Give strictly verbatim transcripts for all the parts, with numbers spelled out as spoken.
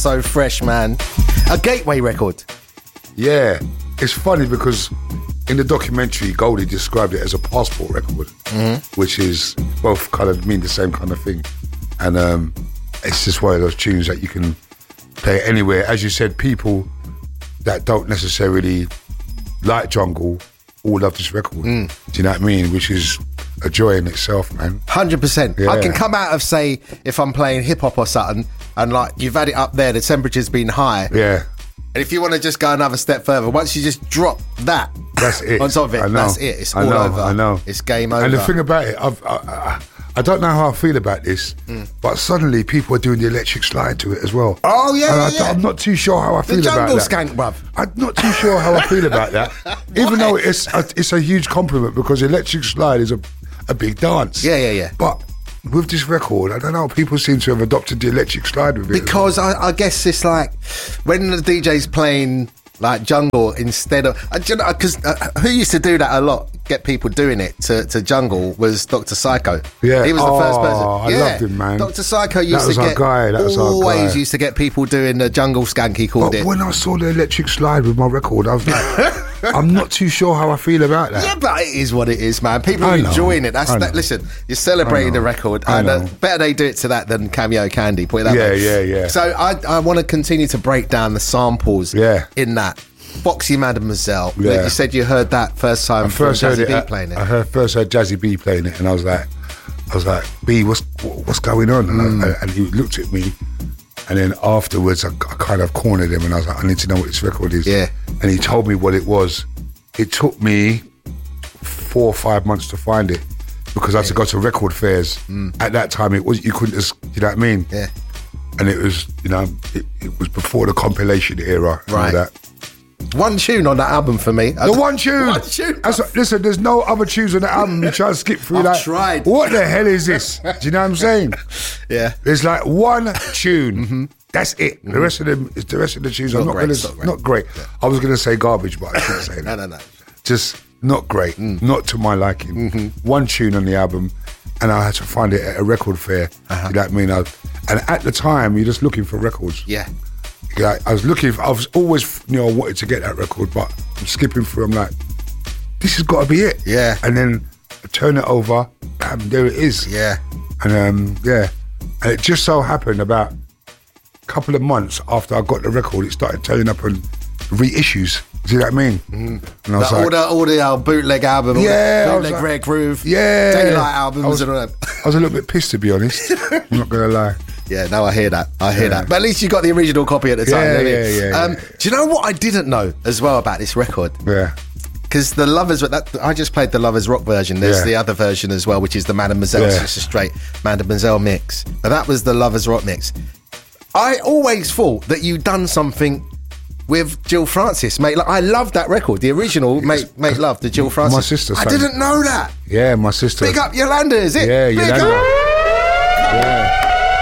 so fresh, man. A gateway record. Yeah, it's funny because in the documentary, Goldie described it as a passport record, mm-hmm. which is both kind of mean the same kind of thing. And um, it's just one of those tunes that you can play anywhere. As you said, people that don't necessarily like jungle all love this record. Mm. Do you know what I mean? Which is a joy in itself, man. one hundred percent. Yeah. I can come out of, say, if I'm playing hip-hop or something, and like, you've had it up there, the temperature's been high. Yeah. And if you want to just go another step further, once you just drop that that's it. on top of it, I know. that's it. It's I all know, over. I know. It's game over. And the thing about it, I've, I, I, I don't know how I feel about this, mm. but suddenly people are doing the electric slide to it as well. Oh, yeah, and yeah, I, yeah. I'm not too sure how I the feel about that. Jungle Skank, bruv. I'm not too sure how I feel about that. Even though it's a, it's a huge compliment because electric slide is a, a big dance. Yeah, yeah, yeah. But with this record, I don't know, people seem to have adopted the electric slide with it. Because well. I, I guess it's like when the D J's playing like jungle instead of, because uh, uh, who used to do that a lot, get people doing it to, to jungle, was Doctor Psycho. Yeah, he was the oh, first person. I yeah. loved him, man. Doctor Psycho used that was to our get guy. That was always our guy. used to get people doing the jungle skank. He called but it. When I saw the electric slide with my record, I was like, I'm not too sure how I feel about that. Yeah, but it is what it is, man. People I are know, enjoying it. That's I that. know. Listen, you're celebrating the record, I and uh, know. better they do it to that than Cameo Candy. Put it that Yeah, way. yeah, yeah. So I, I want to continue to break down the samples. Yeah. In that. Foxy Mademoiselle. Yeah. Like you said you heard that first time I first from Jazzy heard it. B I, playing it. I heard first heard Jazzy B playing it, and I was like, I was like, B, what's what's going on? And, Mm. I, and he looked at me, and then afterwards, I, I kind of cornered him, and I was like, I need to know what this record is. Yeah. And he told me what it was. It took me four or five months to find it because I had to go to record fairs. Mm. At that time, it was you couldn't just, you know what I mean? Yeah. And it was, you know, it, it was before the compilation era. And Right. all that. One tune on that album for me. The one tune. One tune. That's what- listen, there's no other tunes on the album. You try to skip through I've that. tried. What the hell is this? Do you know what I'm saying? Yeah. There's like one tune. Mm-hmm. That's it. Mm-hmm. The rest of them, the rest of the tunes, Not are not great, gonna, it's not great. not great. Yeah. I was gonna say garbage, but I shouldn't say that. No, no, no. Just not great. Mm. Not to my liking. Mm-hmm. One tune on the album, and I had to find it at a record fair. Uh-huh. You know what I mean? I, and at the time, you're just looking for records. Yeah. Like, I was looking for, I was always, you know, I wanted to get that record, but I'm skipping through. I'm like, this has got to be it. Yeah. And then I turn it over, bam, there it is. Yeah. And um, yeah, and it just so happened about a couple of months after I got the record, it started turning up on reissues. Do you know what I mean? Mm. And I was Like, like, all the all the uh, bootleg album, Yeah, I all was the bootleg like- Red Groove, yeah, Daylight albums, I was, and all that. I was a little bit pissed, to be honest. I'm not gonna lie. Yeah, no, I hear that. I hear Yeah. that. But at least you got the original copy at the time. Yeah, don't you? yeah, yeah, Um, yeah. do you know what I didn't know as well about this record? Yeah. Because the Lovers, that I just played the Lovers rock version. There's Yeah. the other version as well, which is the Mademoiselle. Yeah. So it's a straight Mademoiselle mix. But that was the Lovers rock mix. I always thought that you'd done something with Jill Francis, mate. Like, I love that record, the original Make Make Love, the Jill Francis. My sister I sang- didn't know that. Yeah, my sister. Big up Yolanda, is it? Yeah, Big Yolanda. up. Yeah.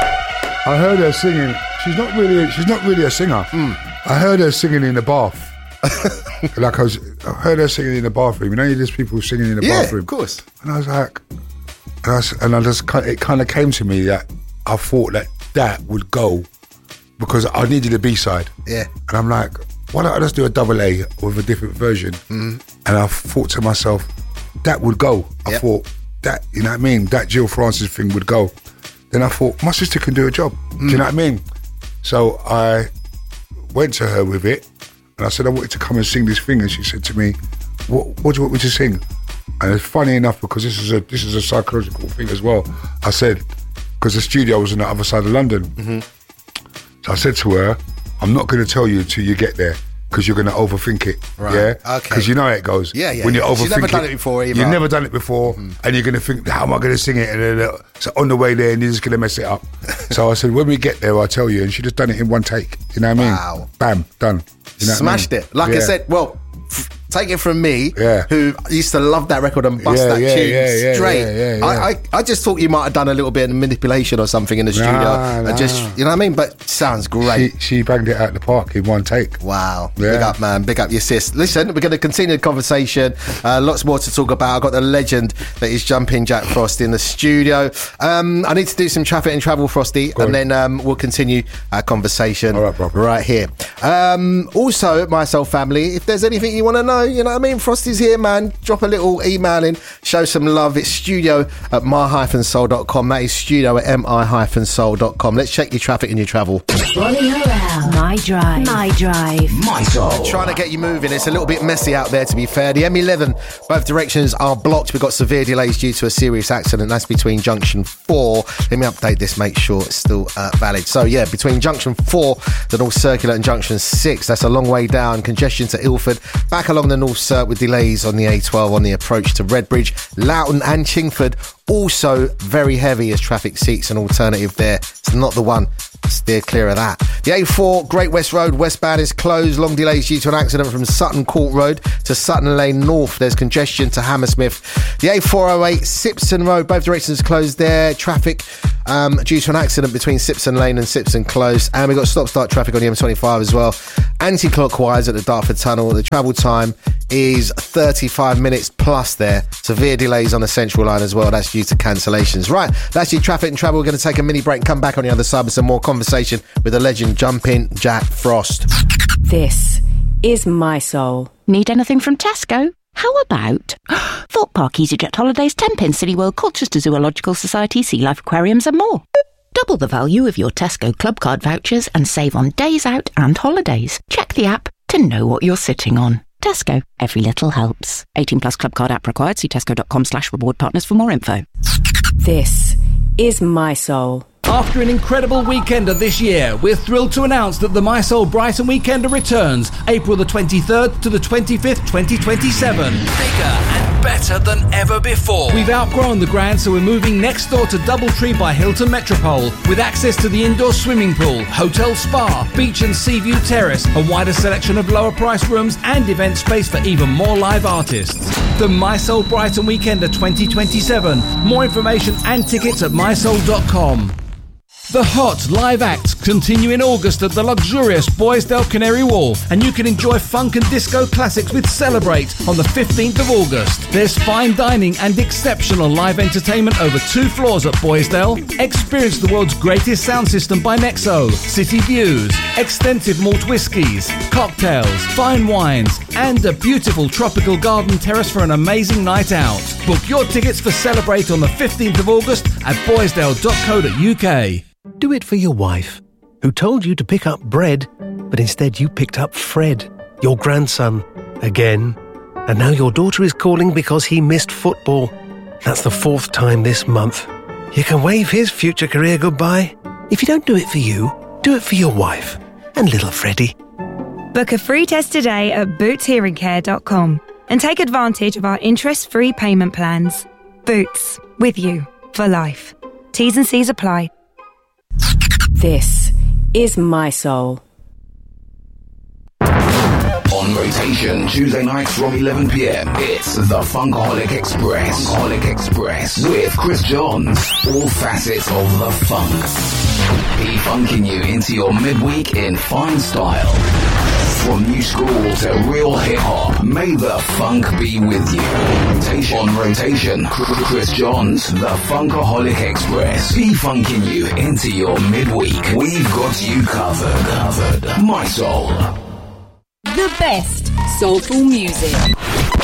I heard her singing. She's not really. She's not really a singer. Mm. I heard her singing in the bath. like I was. I heard her singing in the bathroom. You know, there's people singing in the Yeah, bathroom. of course. And I was like, and I, was, and I just. kind- It kind of came to me that I thought that that would go because I needed a B side. Yeah. And I'm like, why don't I just do a double A with a different version? Mm. And I thought to myself, that would go. I Yep. thought that, you know what I mean? That Jill Francis thing would go. Then I thought, my sister can do a job. Mm. Do you know what I mean? So I went to her with it and I said, I wanted to come and sing this thing. And she said to me, what, what do you want me to sing? And it's funny enough because this is a this is a psychological thing as well. I said, because the studio was on the other side of London. Mm-hmm. So I said to her, I'm not going to tell you until you get there because you're going to overthink it. Right. Yeah? Okay. Because you know how it goes. Yeah, yeah, When you yeah. overthink She's never it, done it before either. You've never done it before mm. and you're going to think, how am I going to sing it? And then, uh, so on the way there, and you're just going to mess it up. So I said, when we get there, I'll tell you. And she just done it in one take. You know what I mean? Wow. Bam, done. You know Smashed what I mean? it. Like I Yeah. said, well, f- take it from me, Yeah. who used to love that record and bust Yeah, that yeah, tune yeah, yeah, straight. yeah, yeah, yeah. I, I, I just thought you might have done a little bit of manipulation or something in the studio. Nah, and nah. just, you know what I mean? But sounds great. She, she banged it out the park in one take. Wow. Yeah. Big up, man. Big up your sis. Listen, we're going to continue the conversation. Uh, lots more to talk about. I've got the legend that is Jumping Jack Frost in the studio. Um, I need to do some traffic and travel, Frosty, Go and on. then um, we'll continue our conversation All right, brother. right here. Um, also, my soul family, if there's anything you want to know, you know what I mean? Frosty's here, man. Drop a little email in, show some love. It's studio at my dash soul dot com. That is studio at mi dash soul dot com. Let's check your traffic and your travel. Rolling around. My drive. My drive. My Soul. Trying to get you moving. It's a little bit messy out there, to be fair. The M eleven, both directions are blocked. We've got severe delays due to a serious accident. That's between junction four. Let me update this, make sure it's still uh, valid. So, yeah, between junction four, the North Circular, and junction six, that's a long way down. Congestion to Ilford. Back along the North Cirque with delays on the A twelve on the approach to Redbridge. Loughton and Chingford also very heavy as traffic seeks an alternative there. It's not the one. Steer clear of that. The A four, Great West Road westbound is closed. Long delays due to an accident from Sutton Court Road to Sutton Lane North. There's congestion to Hammersmith. The A four oh eight, Sipson Road, both directions closed there. Traffic um, due to an accident between Sipson Lane and Sipson Close. And we've got stop-start traffic on the M twenty-five as well. Anti-clockwise at the Dartford Tunnel. The travel time is thirty-five minutes plus there. Severe delays on the Central Line as well. That's due to cancellations. Right, that's your traffic and travel. We're going to take a mini break and come back on the other side with some more conversation with the legend Jumping Jack Frost. This is My Soul. Need anything from Tesco? How about Thorpe Park, EasyJet Holidays, Tenpin, City World, Colchester Zoological Society, Sea Life Aquariums and more. Double the value of your Tesco Club Card vouchers and save on days out and holidays. Check the app to know what you're sitting on. Tesco, every little helps. eighteen plus Club Card app required. See tesco.com slash reward partners for more info. This is My Soul. After an incredible weekender this year, we're thrilled to announce that the My Soul Brighton Weekender returns April the twenty-third to the twenty-fifth, twenty twenty-seven. Bigger and better than ever before. We've outgrown the Grand, so we're moving next door to Doubletree by Hilton Metropole, with access to the indoor swimming pool, hotel spa, beach and sea view terrace, a wider selection of lower price rooms and event space for even more live artists. The My Soul Brighton Weekender twenty twenty-seven. More information and tickets at my soul dot com. The hot live acts continue in August at the luxurious Boisdale Canary Wharf, and you can enjoy funk and disco classics with Celebrate on the fifteenth of August. There's fine dining and exceptional live entertainment over two floors at Boisdale. Experience the world's greatest sound system by Nexo, city views, extensive malt whiskies, cocktails, fine wines, and a beautiful tropical garden terrace for an amazing night out. Book your tickets for Celebrate on the fifteenth of August at boisdale dot co dot uk. Do it for your wife, who told you to pick up bread, but instead you picked up Fred, your grandson, again. And now your daughter is calling because he missed football. That's the fourth time this month. You can wave his future career goodbye. If you don't do it for you, do it for your wife and little Freddie. Book a free test today at boots hearing care dot com and take advantage of our interest-free payment plans. Boots, with you for life. T's and C's apply. This is My Soul. On rotation, Tuesday nights from eleven p.m. It's the Funkaholic Express. Funkaholic Express with Chris Johns. All facets of the funk. He funking you into your midweek in fine style. From new school to real hip-hop, may the funk be with you. Rotation. On rotation, Chris Johns, the Funkaholic Express. He funking you into your midweek. We've got you covered. Covered. My Soul. The best soulful music.